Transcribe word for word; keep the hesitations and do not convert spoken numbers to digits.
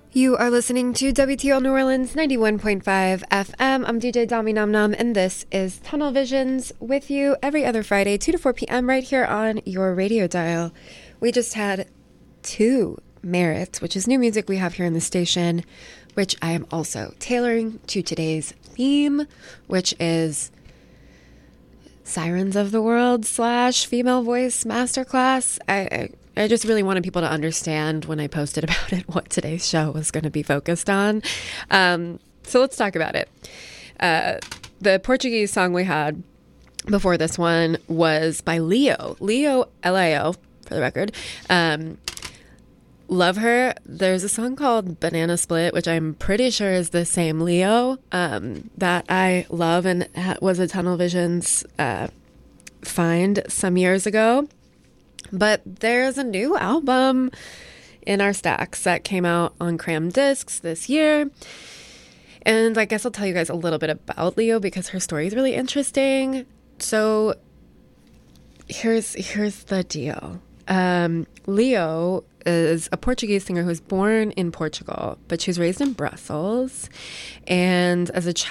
You are listening to W T L New Orleans ninety-one point five F M. I'm D J Dami Nom Nom, and this is Tunnel Visions with you every other Friday, two to four p.m. right here on your radio dial. We just had two Merits, which is new music we have here in the station, which I am also tailoring to today's theme, which is Sirens of the World slash Female Voice Masterclass. I, I I just really wanted people to understand when I posted about it what today's show was going to be focused on. Um, so let's talk about it. Uh, the Portuguese song we had before this one was by Leo. Leo, L I O, for the record. Um, love her. There's a song called Banana Split, which I'm pretty sure is the same Leo um, that I love and was a Tunnel Visions uh, find some years ago. But there's a new album in our stacks that came out on Cram Discs this year. And I guess I'll tell you guys a little bit about Leo because her story is really interesting. So here's here's the deal. Um, Leo is a Portuguese singer who was born in Portugal, but she was raised in Brussels. And as a child,